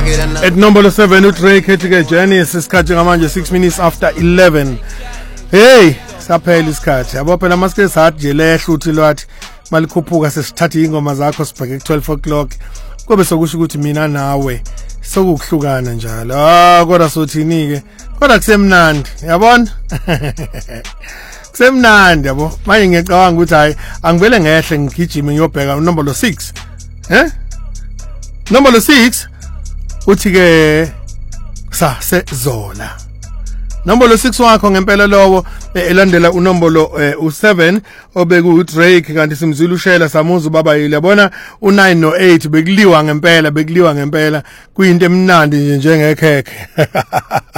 At number 7 uDrake ethi-ke Janice isikhathi ngamanje 6 minutes after 11. Hey, saphela isikhathi. Yabo phela masike sathi nje lehla uthi lwathi malikhuphuka sesithatha ingoma zakho sibheke ku12 o'clock. Kobe sokusho ukuthi mina nawe sokuhlukana njalo. Kodwa sothini ke? Kodwa kusemnandi, yabona? Kusemnandi yabo. Manje ngiyacabanga ukuthi hayi angivele ngehle ngigijime ngiyobheka number 6. Number 6 uthi ke Sasezola. Number 6 wakho ngempela lowo elandela unombolo u7 obeku uDrake kanti simzulu ushela samuza ubaba yile yabona u9 no8 bekuliwa ngempela kuyinto emnandi nje njengekhekhe.